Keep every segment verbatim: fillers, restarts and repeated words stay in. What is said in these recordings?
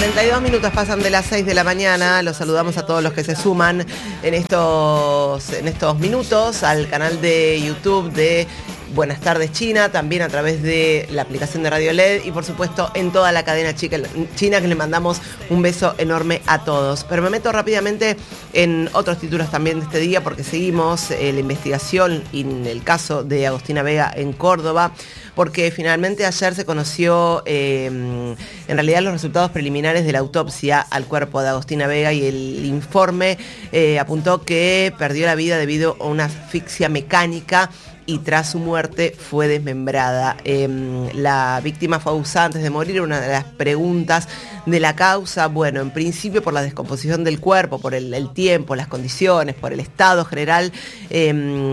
cuarenta y dos minutos pasan de las seis de la mañana. Los saludamos a todos los que se suman en estos, en estos minutos al canal de YouTube de Buenas Tardes China, también a través de la aplicación de Radio L E D y por supuesto en toda la cadena china, que le mandamos un beso enorme a todos. Pero me meto rápidamente en otros títulos también de este día porque seguimos eh, la investigación y en el caso de Agostina Vega en Córdoba, porque finalmente ayer se conoció eh, en realidad los resultados preliminares de la autopsia al cuerpo de Agostina Vega y el informe eh, apuntó que perdió la vida debido a una asfixia mecánica y tras su muerte fue desmembrada. Eh, la víctima fue abusada antes de morir. Una de las preguntas de la causa, bueno, en principio por la descomposición del cuerpo, por el, el tiempo, las condiciones, por el estado general, eh,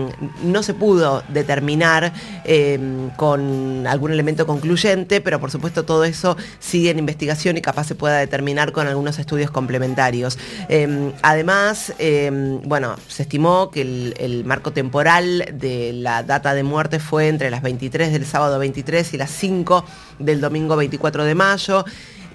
no se pudo determinar eh, con algún elemento concluyente, pero por supuesto todo eso sigue en investigación y capaz se pueda determinar con algunos estudios complementarios. Eh, además, eh, bueno, se estimó que el, el marco temporal de la data de muerte fue entre las veintitrés del sábado veintitrés y las cinco del domingo veinticuatro de mayo.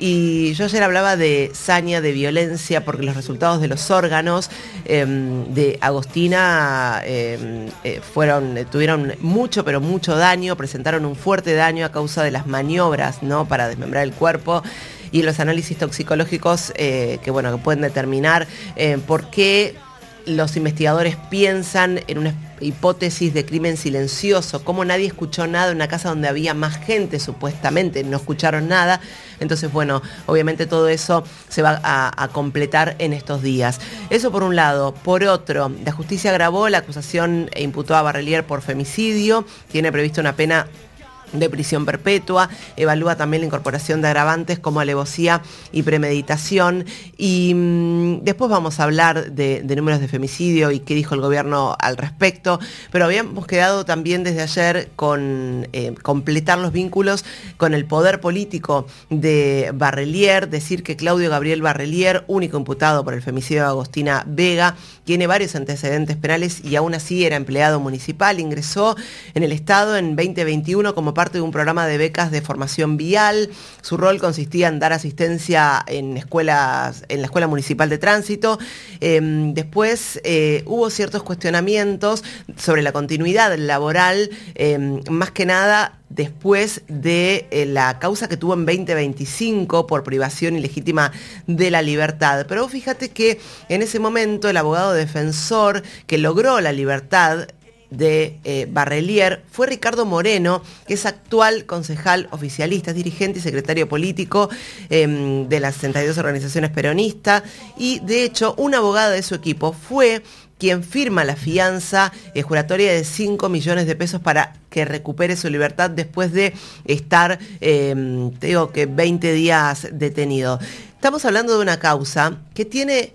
Y yo ayer hablaba de saña, de violencia, porque los resultados de los órganos eh, de Agostina eh, eh, fueron, eh, tuvieron mucho, pero mucho daño, presentaron un fuerte daño a causa de las maniobras, ¿no?, para desmembrar el cuerpo. Y los análisis toxicológicos eh, que, bueno, que pueden determinar eh, por qué los investigadores piensan en una hipótesis de crimen silencioso, como nadie escuchó nada en una casa donde había más gente, supuestamente no escucharon nada. Entonces, bueno, obviamente todo eso se va a, a completar en estos días. Eso por un lado. Por otro, la justicia agravó la acusación e imputó a Barrelier por femicidio. Tiene previsto una pena de prisión perpetua, evalúa también la incorporación de agravantes como alevosía y premeditación. Y mmm, después vamos a hablar de, de números de femicidio y qué dijo el gobierno al respecto, pero habíamos quedado también desde ayer con eh, completar los vínculos con el poder político de Barrelier, decir que Claudio Gabriel Barrelier, único imputado por el femicidio de Agostina Vega, tiene varios antecedentes penales y aún así era empleado municipal, ingresó en el Estado en veinte veintiuno como parte de un programa de becas de formación vial. Su rol consistía en dar asistencia en escuelas, en la Escuela Municipal de Tránsito. Eh, después eh, hubo ciertos cuestionamientos sobre la continuidad laboral, eh, más que nada después de eh, la causa que tuvo en veinte veinticinco por privación ilegítima de la libertad. Pero fíjate que en ese momento el abogado defensor que logró la libertad de eh, Barrelier fue Ricardo Moreno, que es actual concejal oficialista, es dirigente y secretario político eh, de las sesenta y dos organizaciones peronistas, y de hecho un abogado de su equipo fue quien firma la fianza eh, juratoria de cinco millones de pesos para que recupere su libertad después de estar, eh, te digo que veinte días detenido. Estamos hablando de una causa que tiene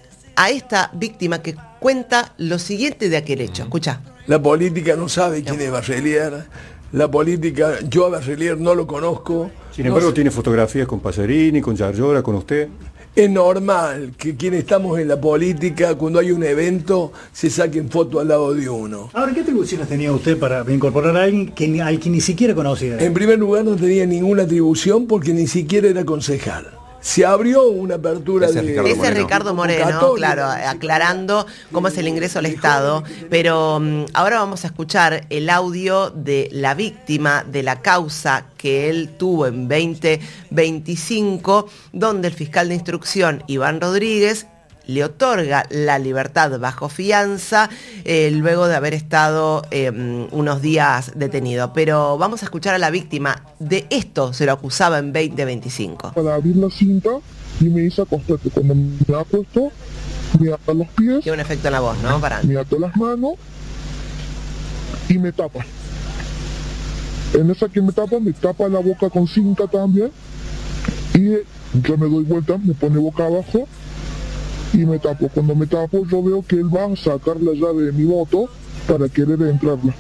a esta víctima que cuenta lo siguiente de aquel hecho. Escucha. La política no sabe quién es Barrelier. La política, yo a Barrelier no lo conozco. Sin embargo, no sé. Tiene fotografías con Pacerini, con Yarlora, con usted. Es normal que quienes estamos en la política, cuando hay un evento, se saquen fotos al lado de uno. Ahora, ¿qué atribuciones tenía usted para incorporar a alguien que, al que ni siquiera conocía? En primer lugar, no tenía ninguna atribución porque ni siquiera era concejal. Se abrió una apertura ese de... Ricardo ese Moreno. Ricardo Moreno, Católico, claro, aclarando cómo es el ingreso al Estado. Pero um, ahora vamos a escuchar el audio de la víctima de la causa que él tuvo en veinte veinticinco, donde el fiscal de instrucción, Iván Rodríguez, le otorga la libertad bajo fianza eh, luego de haber estado eh, unos días detenido. Pero vamos a escuchar a la víctima. De esto se lo acusaba en veinte veinticinco. Para abrir la cinta y me dice acostate. Cuando me acuesto, me ata los pies. Tiene un efecto en la voz, ¿no? Para... Me ata las manos y me tapa. En esa que me tapa, me tapa la boca con cinta también. Y yo me doy vuelta, me pone boca abajo y me tapo. Cuando me tapo, yo veo que él va a sacar la llave de mi moto para querer entrarla.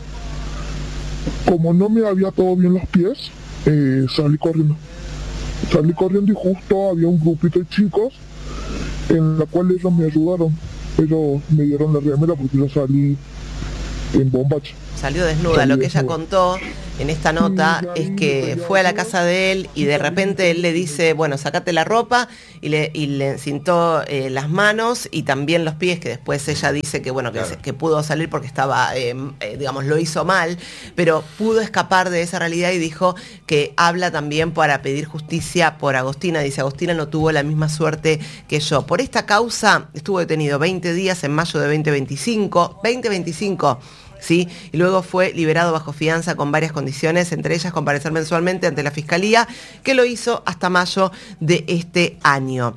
Como no me había atado bien los pies, eh, salí corriendo. Salí corriendo y justo había un grupito de chicos en la cual ellos me ayudaron. Ellos me dieron la remera porque yo salí en bombacha. salió desnuda. Lo que ella contó en esta nota es que fue a la casa de él y de repente él le dice, bueno, sacate la ropa, y le, y le cintó eh, las manos y también los pies, que después ella dice que bueno, que, claro. se, que pudo salir porque estaba, eh, eh, digamos, lo hizo mal, pero pudo escapar de esa realidad y dijo que habla también para pedir justicia por Agostina. Dice, Agostina no tuvo la misma suerte que yo. Por esta causa estuvo detenido veinte días en mayo de veinte veinticinco, veinte veinticinco, ¿sí? Y luego fue liberado bajo fianza con varias condiciones, entre ellas comparecer mensualmente ante la Fiscalía, que lo hizo hasta mayo de este año.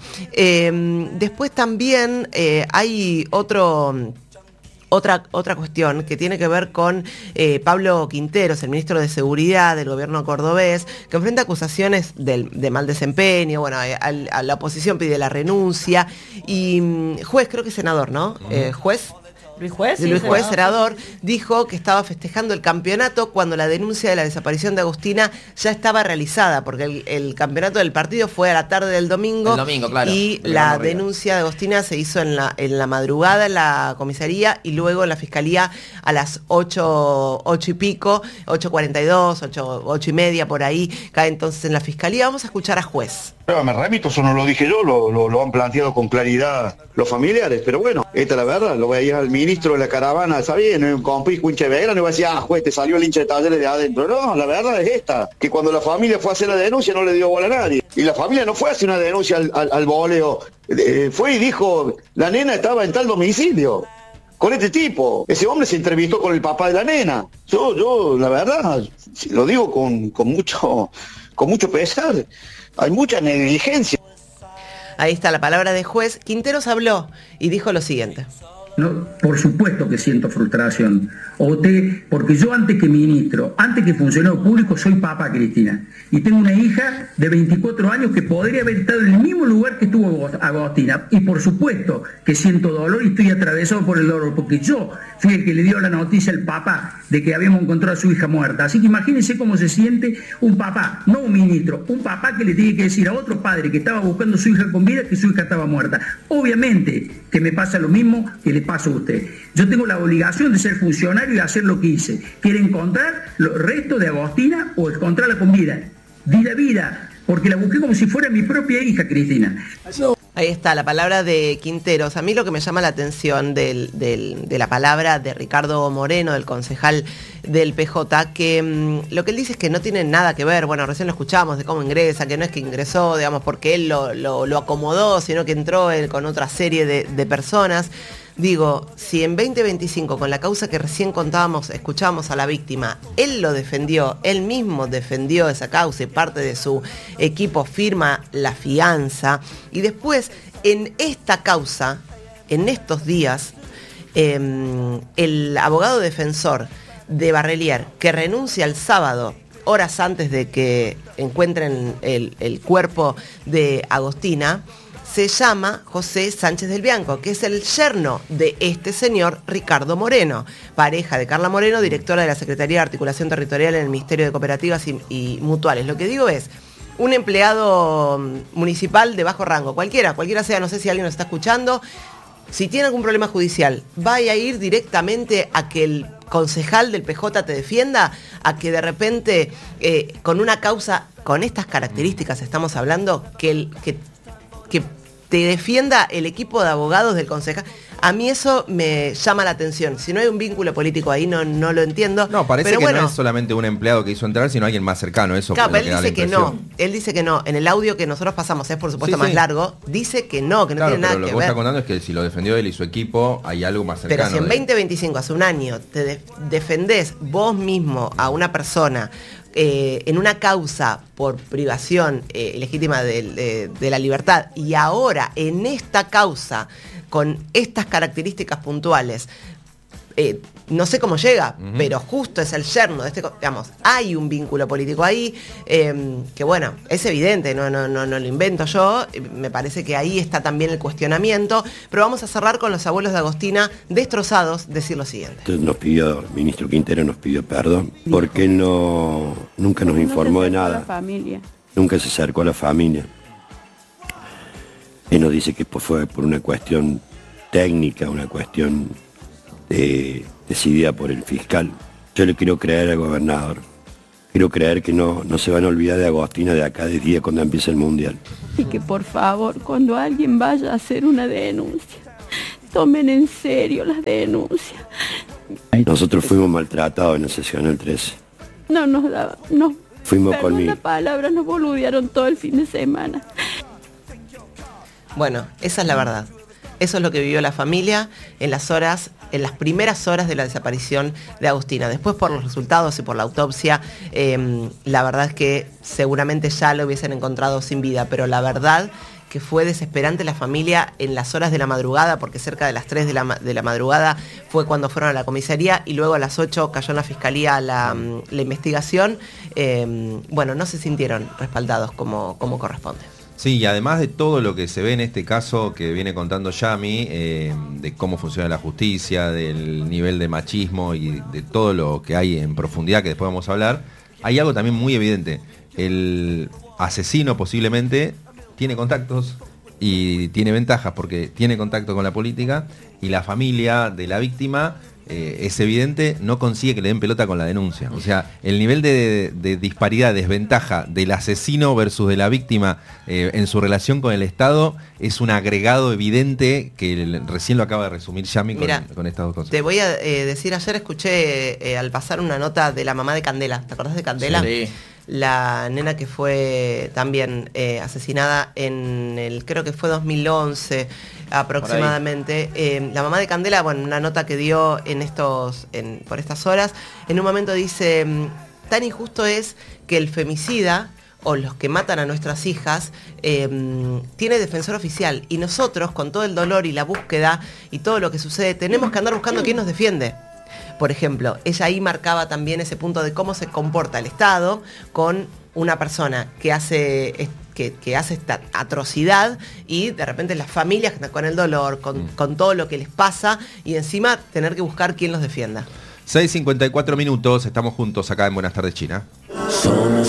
Eh, después también eh, hay otro... Otra, otra cuestión que tiene que ver con eh, Pablo Quinteros, el ministro de Seguridad del gobierno cordobés, que enfrenta acusaciones del, de mal desempeño. Bueno, a, a la oposición pide la renuncia y mm, juez, creo que senador, ¿no? Uh-huh. Eh, juez. Luis Juez, sí, Luis Juez, senador, dijo que estaba festejando el campeonato cuando la denuncia de la desaparición de Agostina ya estaba realizada, porque el, el campeonato del partido fue a la tarde del domingo, el domingo claro, y la denuncia de Agostina se hizo en la, en la madrugada en la comisaría y luego en la fiscalía a las ocho, ocho y pico, ocho cuarenta y dos, ocho, ocho y media por ahí, cae entonces en la fiscalía. Vamos a escuchar a Juez. Me remito, eso no lo dije yo, lo, lo, lo han planteado con claridad los familiares, pero bueno, esta es la verdad. Lo veía al ministro de la caravana, ¿sabía? No es un compi, un hincha de Belgrano, no iba a decir, ah, juez, te salió el hincha de Talleres de adentro. No, la verdad es esta, que cuando la familia fue a hacer la denuncia no le dio bola a nadie. Y la familia no fue a hacer una denuncia al, al, al voleo, eh, fue y dijo, la nena estaba en tal domicilio. Con este tipo, ese hombre se entrevistó con el papá de la nena. Yo, yo, la verdad, lo digo con, con mucho, con mucho pesar. Hay mucha negligencia. Ahí está la palabra de Juez. Quinteros habló y dijo lo siguiente. No, por supuesto que siento frustración. Voté porque yo antes que ministro, antes que funcionario público, soy papá, Cristina. Y tengo una hija de veinticuatro años que podría haber estado en el mismo lugar que estuvo Agostina. Y por supuesto que siento dolor y estoy atravesado por el dolor, porque yo fui el que le dio la noticia al papá de que habíamos encontrado a su hija muerta. Así que imagínense cómo se siente un papá, no un ministro, un papá que le tiene que decir a otro padre que estaba buscando a su hija con vida que su hija estaba muerta. Obviamente que me pasa lo mismo que le pasa a usted. Yo tengo la obligación de ser funcionario y hacer lo que hice. Quiere encontrar los restos de Agostina o encontrarla con vida. Vida, vida, porque la busqué como si fuera mi propia hija, Cristina. Ahí está, la palabra de Quinteros. A mí lo que me llama la atención del, del, de la palabra de Ricardo Moreno, del concejal del P J, que mmm, lo que él dice es que no tiene nada que ver, bueno, recién lo escuchamos de cómo ingresa, que no es que ingresó, digamos, porque él lo, lo, lo acomodó, sino que entró él con otra serie de, de personas. Digo, si en veinte veinticinco, con la causa que recién contábamos, escuchábamos a la víctima, él lo defendió, él mismo defendió esa causa y parte de su equipo firma la fianza, y después en esta causa, en estos días, eh, el abogado defensor de Barrelier, que renuncia el sábado, horas antes de que encuentren el, el cuerpo de Agostina, se llama José Sánchez del Bianco, que es el yerno de este señor Ricardo Moreno, pareja de Carla Moreno, directora de la Secretaría de Articulación Territorial en el Ministerio de Cooperativas y, y Mutuales. Lo que digo es, un empleado municipal de bajo rango, cualquiera, cualquiera sea, no sé si alguien nos está escuchando, si tiene algún problema judicial, vaya a ir directamente a que el concejal del P J te defienda, a que de repente, eh, con una causa con estas características estamos hablando, que el... Que, que te defienda el equipo de abogados del concejal. A mí eso me llama la atención. Si no hay un vínculo político ahí, no, no lo entiendo. No, parece pero que bueno, no es solamente un empleado que hizo entrar, sino alguien más cercano. Eso claro, es pero lo él que dice da la que no. Él dice que no. En el audio que nosotros pasamos, es por supuesto sí, más sí. largo, dice que no, que no claro, tiene nada pero lo que que vos ver. está contando es que si lo defendió él y su equipo, hay algo más cercano. Pero si en de... veinte veinticinco, hace un año, te de- defendés vos mismo a una persona eh, en una causa por privación eh, legítima de, de, de la libertad, y ahora en esta causa, con estas características puntuales, eh, no sé cómo llega, uh-huh. pero justo es el yerno de este, digamos, hay un vínculo político ahí, eh, que bueno, es evidente, no, no, no, no lo invento yo, me parece que ahí está también el cuestionamiento, pero vamos a cerrar con los abuelos de Agostina destrozados, decir lo siguiente. Nos pidió, el ministro Quintero nos pidió perdón, porque él no, nunca nos informó de nada, nunca se acercó a la familia. Él nos dice que fue por una cuestión técnica, una cuestión de, decidida por el fiscal, Yo le quiero creer al gobernador. Quiero creer que no, no se van a olvidar de Agostina de acá de día cuando empiece el mundial. Y que por favor, cuando alguien vaya a hacer una denuncia, tomen en serio las denuncias. Nosotros fuimos maltratados en la sesión el trece. No nos daban, no. Fuimos con mi... la palabra, nos boludearon todo el fin de semana. Bueno, esa es la verdad. Eso es lo que vivió la familia en las horas, en las primeras horas de la desaparición de Agustina. Después, por los resultados y por la autopsia, eh, la verdad es que seguramente ya lo hubiesen encontrado sin vida, pero la verdad que fue desesperante la familia en las horas de la madrugada, porque cerca de las tres de la, de la madrugada fue cuando fueron a la comisaría y luego a las ocho cayó en la fiscalía la, la investigación. Eh, bueno, no se sintieron respaldados como, como corresponde. Sí, y además de todo lo que se ve en este caso que viene contando Yami, eh, de cómo funciona la justicia, del nivel de machismo y de todo lo que hay en profundidad que después vamos a hablar, hay algo también muy evidente. El asesino posiblemente tiene contactos y tiene ventajas porque tiene contacto con la política, y la familia de la víctima, eh, es evidente, no consigue que le den pelota con la denuncia. O sea, el nivel de, de disparidad, desventaja del asesino versus de la víctima eh, en su relación con el Estado es un agregado evidente que el, recién lo acaba de resumir Yami con, Mirá, con estas dos cosas. Te voy a eh, decir, ayer escuché eh, al pasar una nota de la mamá de Candela. ¿Te acordás de Candela? Sí. La nena que fue también eh, asesinada en el, creo que fue dos mil once aproximadamente. Eh, la mamá de Candela, bueno, una nota que dio en estos, en, por estas horas, en un momento dice, tan injusto es que el femicida o los que matan a nuestras hijas eh, tiene defensor oficial, y nosotros, con todo el dolor y la búsqueda y todo lo que sucede, tenemos que andar buscando quién nos defiende. Por ejemplo, ella ahí marcaba también ese punto de cómo se comporta el Estado con una persona que hace, que, que hace esta atrocidad, y de repente las familias que están con el dolor, con, mm. con todo lo que les pasa, y encima tener que buscar quién los defienda. seis cincuenta y cuatro minutos, estamos juntos acá en Buenas Tardes China.